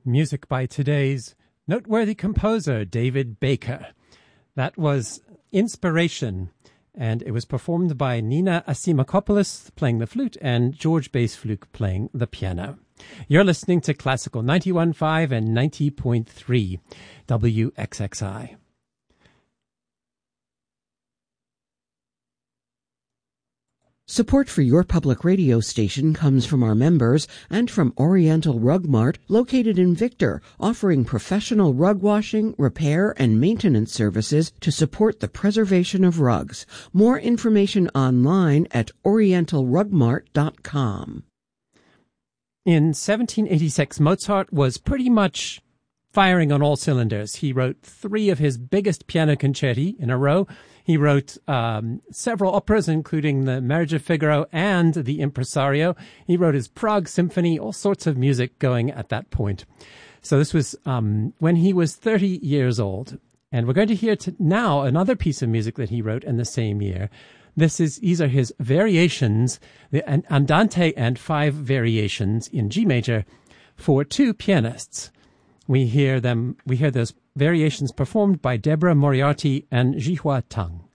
Music by today's noteworthy composer, David Baker. That was Inspiration, and it was performed by Nina Asimakopoulos playing the flute and George Bassfluke playing the piano. You're listening to Classical 91.5 and 90.3 WXXI. Support for your public radio station comes from our members and from Oriental Rug Mart, located in Victor, offering professional rug washing, repair, and maintenance services to support the preservation of rugs. More information online at orientalrugmart.com. In 1786, Mozart was pretty much firing on all cylinders. He wrote 3 of his biggest piano concerti in a row. He wrote several operas, including The Marriage of Figaro and The Impresario. He wrote his Prague Symphony, all sorts of music going at that point. So this was when he was 30 years old. And we're going to hear now another piece of music that he wrote in the same year. These are his variations, the Andante and 5 variations in G major for 2 pianists. We hear those variations performed by Deborah Moriarty and Jihua Tang.